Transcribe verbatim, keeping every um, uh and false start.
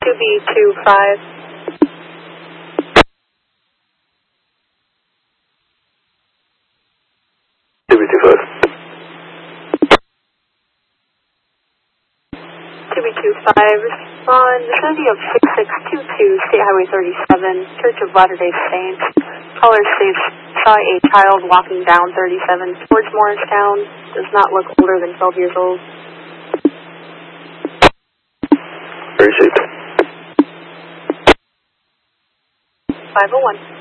two B two five. two B two five. two B two five, respond, vicinity of six six two two, State Highway thirty-seven, Church of Latter-day Saints. Caller states, saw a child walking down thirty-seven towards Morristown, does not look older than twelve years old. Appreciate it. five oh one.